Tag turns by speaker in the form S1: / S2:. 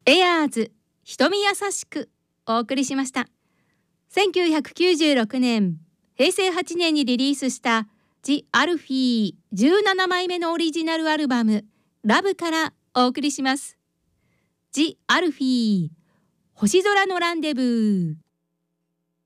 S1: エアーズ瞳優しくお送りしました。1996年平成8年にリリースしたジ・アルフィー17枚目のオリジナルアルバムラブからお送りします。ジ・アルフィー星空のランデブー。